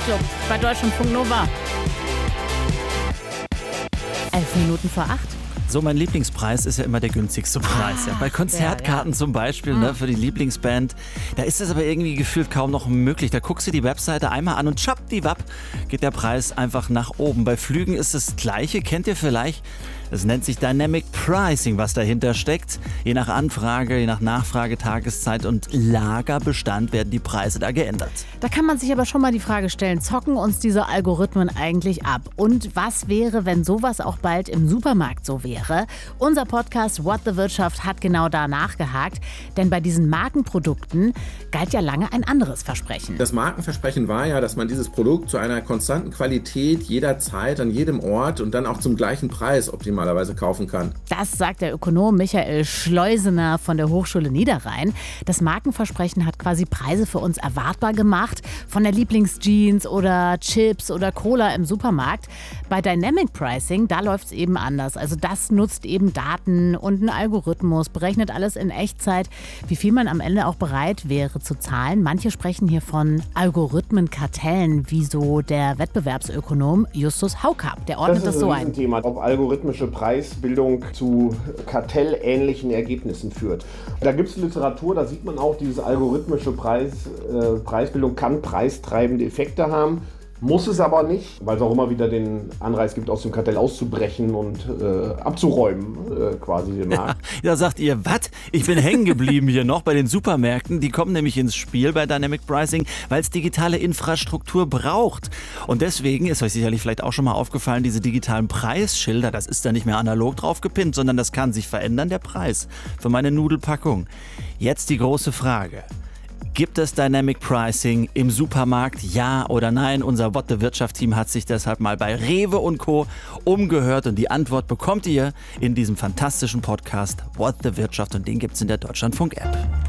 Club bei Deutschlandfunk Nova. 7:11. So, mein Lieblingspreis ist ja immer der günstigste Preis. Ja. Bei Konzertkarten zum Beispiel, für die Lieblingsband, da ist das aber irgendwie gefühlt kaum noch möglich. Da guckst du die Webseite einmal an und schwappdiwapp geht der Preis einfach nach oben. Bei Flügen ist das Gleiche, kennt ihr vielleicht? Das nennt sich Dynamic Pricing, was dahinter steckt. Je nach Anfrage, je nach Nachfrage, Tageszeit und Lagerbestand werden die Preise da geändert. Da kann man sich aber schon mal die Frage stellen, zocken uns diese Algorithmen eigentlich ab? Und was wäre, wenn sowas auch bald im Supermarkt so wäre? Unser Podcast What the Wirtschaft hat genau da nachgehakt, denn bei diesen Markenprodukten galt ja lange ein anderes Versprechen. Das Markenversprechen war ja, dass man dieses Produkt zu einer konstanten Qualität jederzeit, an jedem Ort und dann auch zum gleichen Preis optimalerweise kaufen kann. Das sagt der Ökonom Michael Schleusener von der Hochschule Niederrhein. Das Markenversprechen hat quasi Preise für uns erwartbar gemacht, von der Lieblingsjeans oder Chips oder Cola im Supermarkt. Bei Dynamic Pricing, da läuft es eben anders. Also das nutzt eben Daten und einen Algorithmus, berechnet alles in Echtzeit, wie viel man am Ende auch bereit wäre zu zahlen. Manche sprechen hier von Algorithmenkartellen, wie so der Wettbewerbsökonom Justus Haukapp. Der ordnet das so ein. Das ist ein Thema, ob algorithmische Preisbildung zu kartellähnlichen Ergebnissen führt. Da gibt es Literatur, da sieht man auch, diese algorithmische Preisbildung kann preistreibende Effekte haben. Muss es aber nicht, weil es auch immer wieder den Anreiz gibt, aus dem Kartell auszubrechen und abzuräumen, quasi den Markt. Da sagt ihr, was? Ich bin hängen geblieben hier noch bei den Supermärkten. Die kommen nämlich ins Spiel bei Dynamic Pricing, weil es digitale Infrastruktur braucht. Und deswegen ist euch sicherlich vielleicht auch schon mal aufgefallen, diese digitalen Preisschilder, das ist da nicht mehr analog drauf gepinnt, sondern das kann sich verändern, der Preis für meine Nudelpackung. Jetzt die große Frage. Gibt es Dynamic Pricing im Supermarkt, ja oder nein? Unser What the Wirtschaft-Team hat sich deshalb mal bei Rewe und Co. umgehört und die Antwort bekommt ihr in diesem fantastischen Podcast What the Wirtschaft und den gibt's in der Deutschlandfunk-App.